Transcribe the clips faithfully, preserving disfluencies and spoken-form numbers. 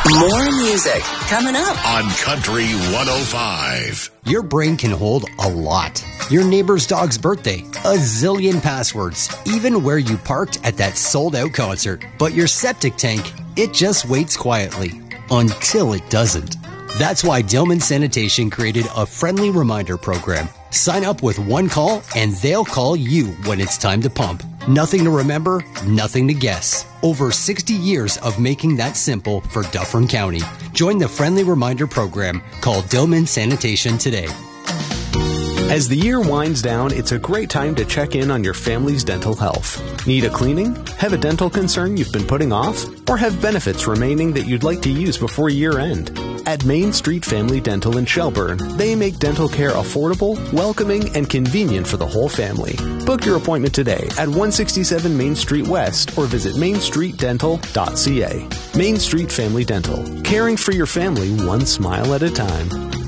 More music coming up on Country one oh five. Your brain can hold a lot. Your neighbor's dog's birthday, a zillion passwords, even where you parked at that sold-out concert. But your septic tank, it just waits quietly until it doesn't. That's why Dillman Sanitation created a friendly reminder program. Sign up with one call and they'll call you when it's time to pump. Nothing to remember, nothing to guess. Over sixty years of making that simple for Dufferin County. Join the friendly reminder program. Call Dillman Sanitation today. As the year winds down, it's a great time to check in on your family's dental health. Need a cleaning? Have a dental concern you've been putting off? Or have benefits remaining that you'd like to use before year end? At Main Street Family Dental in Shelburne, they make dental care affordable, welcoming, and convenient for the whole family. Book your appointment today at one sixty-seven Main Street West or visit main street dental dot c a. Main Street Family Dental, caring for your family one smile at a time.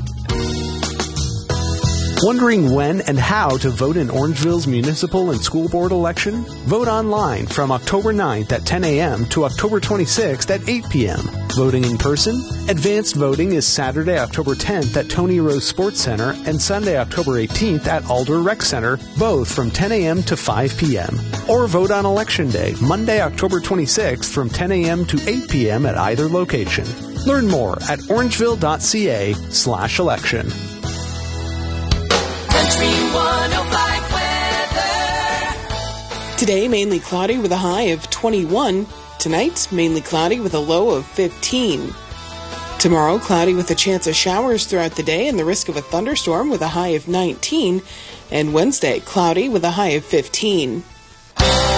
Wondering when and how to vote in Orangeville's municipal and school board election? Vote online from October ninth at ten a.m. to October twenty-sixth at eight p.m. Voting in person? Advanced voting is Saturday, October tenth at Tony Rose Sports Center and Sunday, October eighteenth at Alder Rec Center, both from ten a.m. to five p.m. Or vote on Election Day, Monday, October twenty-sixth from ten a.m. to eight p.m. at either location. Learn more at orangeville dot c a slash election. Country one oh five weather. Today, mainly cloudy with a high of twenty-one. Tonight, mainly cloudy with a low of fifteen. Tomorrow, cloudy with a chance of showers throughout the day and the risk of a thunderstorm with a high of nineteen. And Wednesday, cloudy with a high of fifteen.